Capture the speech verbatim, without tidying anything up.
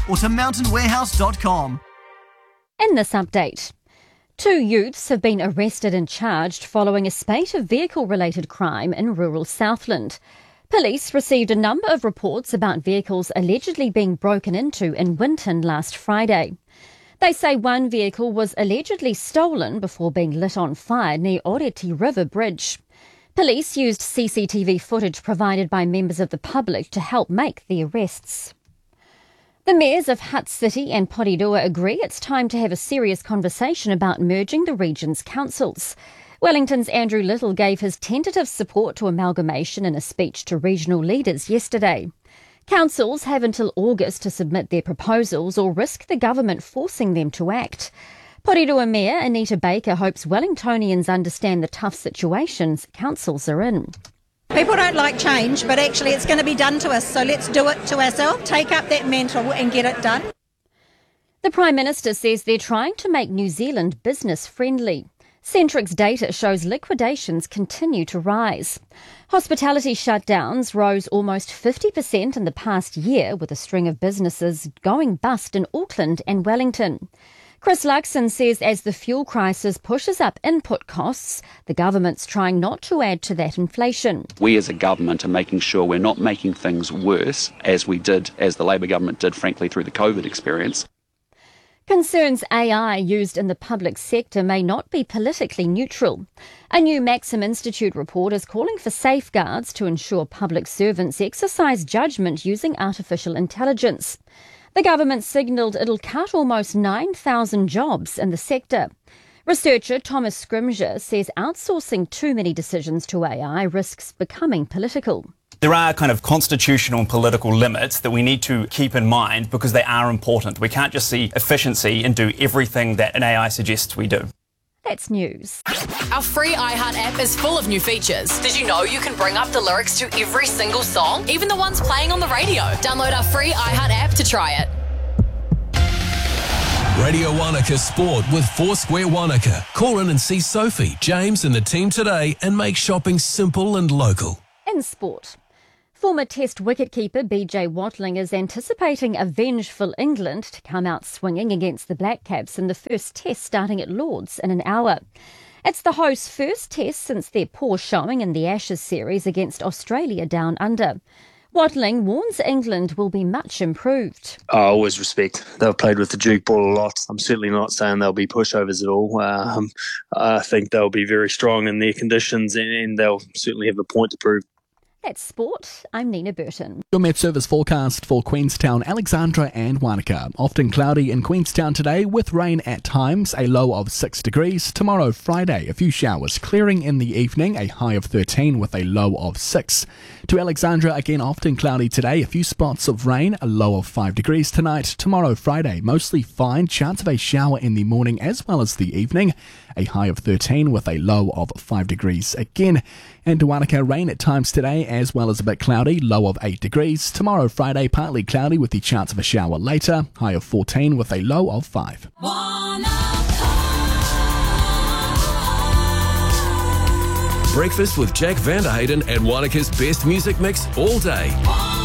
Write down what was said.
or to mountain warehouse dot com. In this update, two youths have been arrested and charged following a spate of vehicle-related crime in rural Southland. Police received a number of reports about vehicles allegedly being broken into in Winton last Friday. They say one vehicle was allegedly stolen before being lit on fire near Oreti River Bridge. Police used C C T V footage provided by members of the public to help make the arrests. The mayors of Hutt City and Porirua agree it's time to have a serious conversation about merging the region's councils. Wellington's Andrew Little gave his tentative support to amalgamation in a speech to regional leaders yesterday. Councils have until August to submit their proposals or risk the government forcing them to act. Porirua Mayor Anita Baker hopes Wellingtonians understand the tough situations councils are in. People don't like change, but actually it's going to be done to us, so let's do it to ourselves, take up that mantle and get it done. The Prime Minister says they're trying to make New Zealand business-friendly. Centrix data shows liquidations continue to rise. Hospitality shutdowns rose almost fifty percent in the past year, with a string of businesses going bust in Auckland and Wellington. Chris Luxon says as the fuel crisis pushes up input costs, the government's trying not to add to that inflation. We as a government are making sure we're not making things worse, as we did, as the Labour government did, frankly, through the COVID experience. Concerns A I used in the public sector may not be politically neutral. A new Maxim Institute report is calling for safeguards to ensure public servants exercise judgment using artificial intelligence. The government signalled it'll cut almost nine thousand jobs in the sector. Researcher Thomas Scrimgeour says outsourcing too many decisions to A I risks becoming political. There are kind of constitutional and political limits that we need to keep in mind because they are important. We can't just see efficiency and do everything that an A I suggests we do. That's news. Our free iHeart app is full of new features. Did you know you can bring up the lyrics to every single song, even the ones playing on the radio? Download our free iHeart app to try it. Radio Wanaka Sport with Foursquare Wanaka. Call in and see Sophie, James and the team today and make shopping simple and local. In sport, former Test wicketkeeper B J Watling is anticipating a vengeful England to come out swinging against the Black Caps in the first Test starting at Lords in an hour. It's the hosts' first Test since their poor showing in the Ashes series against Australia down under. Watling warns England will be much improved. I always respect. They've played with the Duke ball a lot. I'm certainly not saying they'll be pushovers at all. Um, I think they'll be very strong in their conditions and, and they'll certainly have a point to prove. That's sport. I'm Nina Burton. Your Met Service forecast for Queenstown, Alexandra and Wanaka. Often cloudy in Queenstown today with rain at times, a low of six degrees. Tomorrow, Friday, a few showers clearing in the evening, a high of thirteen with a low of six. To Alexandra, again often cloudy today, a few spots of rain, a low of five degrees tonight. Tomorrow, Friday, mostly fine, chance of a shower in the morning as well as the evening, a high of thirteen with a low of five degrees again. And to Wanaka, rain at times today as well as a bit cloudy, low of eight degrees. Tomorrow, Friday, partly cloudy with the chance of a shower later, high of fourteen with a low of five. Breakfast with Jack Vanderhayden and Wanaka's best music mix all day.